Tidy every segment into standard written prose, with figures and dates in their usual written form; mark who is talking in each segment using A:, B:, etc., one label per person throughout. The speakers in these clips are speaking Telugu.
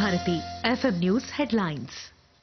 A: Bharati FM news headlines.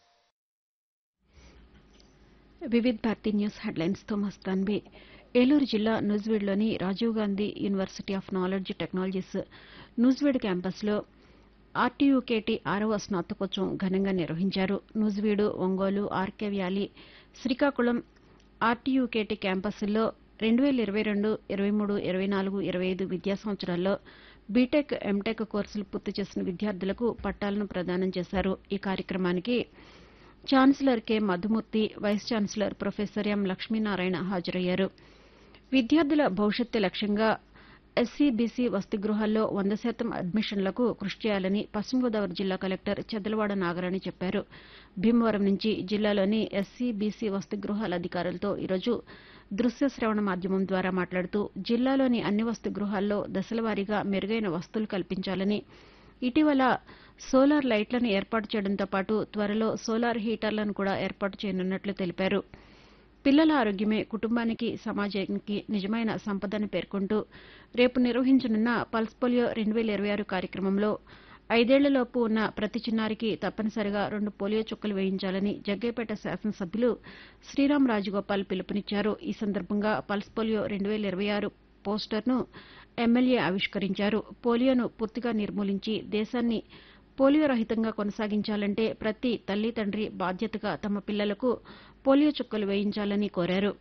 B: Vividh Bharati news headlines తో మస్తాన్వి. ఏలూరు జిల్లా నూజివీడులోని Rajiv Gandhi university of knowledge technologies Nuzvid క్యాంపస్లో ఆర్టీయూకేటీ 6వ స్నాతకోత్సవం ఘనంగా నిర్వహించారు. నూజివీడు, ఒంగోలు, ఆర్కే వ్యాలీ, శ్రీకాకుళం ఆర్టీయూకేటీ క్యాంపస్ల్లో 2022, 23, 24, 25 విద్యా సంవత్సరాల్లో బీటెక్, ఎంటెక్ కోర్సులు పూర్తి చేసిన విద్యార్థులకు పట్టాలను ప్రదానం చేశారు. ఈ కార్యక్రమానికి chancellor K Madhumurthy, vice chancellor professor ఎం లక్ష్మీనారాయణ హాజరయ్యారు. విద్యార్థుల భవిష్యత్తు లక్ష్యంగా ఎస్సీ, బీసీ వసతి గృహాల్లో 100% అడ్మిషన్లకు కృషి చేయాలని పశ్చిమ గోదావరి జిల్లా కలెక్టర్ చెదలవాడ నాగరాణి చెప్పారు. భీమవరం నుంచి జిల్లాలోని ఎస్సీ, బీసీ వసతి గృహాల అధికారులతో ఈరోజు దృశ్య శ్రవణ మాధ్యమం ద్వారా మాట్లాడుతూ జిల్లాలోని అన్ని వసతి గృహాల్లో దశలవారీగా మెరుగైన వసతులు కల్పించాలని, ఇటీవల సోలార్ లైట్లను ఏర్పాటు చేయడంతో పాటు త్వరలో సోలార్ హీటర్లను కూడా ఏర్పాటు చేయనున్నట్లు తెలిపారు. పిల్లల ఆరోగ్యమే కుటుంబానికి, సమాజానికి నిజమైన సంపదని పేర్కొంటూ రేపు నిర్వహించనున్న పల్స్ పోలియో 2026 కార్యక్రమంలో 5 ఏళ్లలోపు ఉన్న ప్రతి చిన్నారికి తప్పనిసరిగా 2 పోలియో చుక్కలు వేయించాలని జగ్గయ్యపేట శాసనసభ్యులు శ్రీరాం రాజగోపాల్ పిలుపునిచ్చారు. ఈ సందర్భంగా పల్స్ పోలియో 2026 పోస్టర్ను ఎమ్మెల్యే ఆవిష్కరించారు. పోలియోను పూర్తిగా నిర్మూలించి దేశాన్ని పోలియో రహితంగా కొనసాగించాలంటే ప్రతి తల్లి, తండ్రి బాధ్యతగా తమ పిల్లలకు పోలియో చుక్కలు వేయించాలని కోరారు.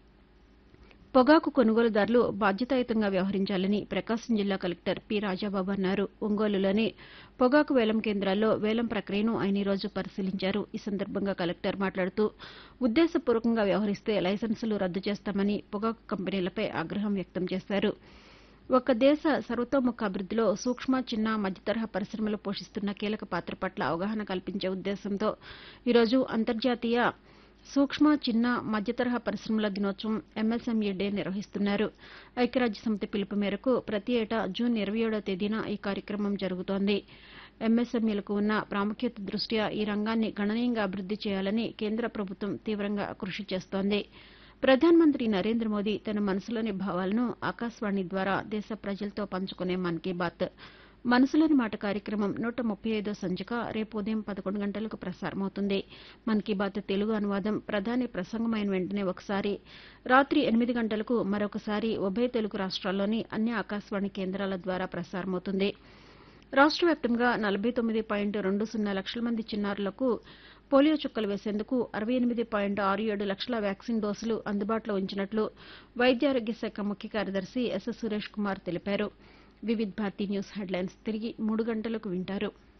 B: పొగాకు కొనుగోలుదారులు బాధ్యతాయుతంగా వ్యవహరించాలని ప్రకాశం జిల్లా కలెక్టర్ పి. రాజాబాబు అన్నారు. ఒంగోలులోని పొగాకు వేలం కేంద్రాల్లో వేలం ప్రక్రియను ఆయన ఈరోజు పరిశీలించారు. ఈ సందర్భంగా కలెక్టర్ మాట్లాడుతూ ఉద్దేశపూర్వకంగా వ్యవహరిస్తే లైసెన్సులు రద్దు చేస్తామని పొగాకు కంపెనీలపై ఆగ్రహం వ్యక్తం చేశారు. ఒక దేశ సర్వతోముఖ అభివృద్దిలో సూక్ష్మ, చిన్న, మధ్యతరహా పరిశ్రమలు పోషిస్తున్న కీలక పాత్ర పట్ల అవగాహన కల్పించే ఉద్దేశంతో ఈరోజు అంతర్జాతీయ సూక్ష్మ, చిన్న, మధ్యతరహా పరిశ్రమల దినోత్సవం ఎంఎస్ఎంఈ డే నిర్వహిస్తున్నారు. ఐక్యరాజ్యసమితి పిలుపు మేరకు ప్రతి ఏటా జూన్ 27వ తేదీన ఈ కార్యక్రమం జరుగుతోంది. ఎంఎస్ఎంఈలకు ఉన్న ప్రాముఖ్యత దృష్ట్యా ఈ రంగాన్ని గణనీయంగా అభివృద్ది చేయాలని కేంద్ర ప్రభుత్వం తీవ్రంగా కృషి చేస్తోంది. ప్రధానమంత్రి నరేంద్ర మోదీ తన మనసులోని భావాలను ఆకాశవాణి ద్వారా దేశ ప్రజలతో పంచుకునే మన్ కీ బాత్ మనసులోని మాట కార్యక్రమం 135వ సంచిక రేపు ఉదయం 11 గంటలకు ప్రసారమవుతుంది. మన్ కీ బాత్ తెలుగు అనువాదం ప్రధాని ప్రసంగమైన వెంటనే ఒకసారి, రాత్రి 8 గంటలకు మరొకసారి ఉభయ తెలుగు రాష్ట్రాల్లోని అన్ని ఆకాశవాణి కేంద్రాల ద్వారా ప్రసారమవుతుంది. రాష్ట్ర వ్యాప్తంగా 49.20 లక్షల మంది చిన్నారులకు పోలియో చుక్కలు వేసేందుకు 68.67 లక్షల వ్యాక్సిన్ డోసులు అందుబాటులో ఉంచినట్లు వైద్యారోగ్య శాఖ ముఖ్య కార్యదర్శి ఎస్. సురేష్ కుమార్ తెలిపారు. వివిధ్ భారతి న్యూస్ హెడ్లైన్స్ తిరిగి 3 గంటలకు వింటారు.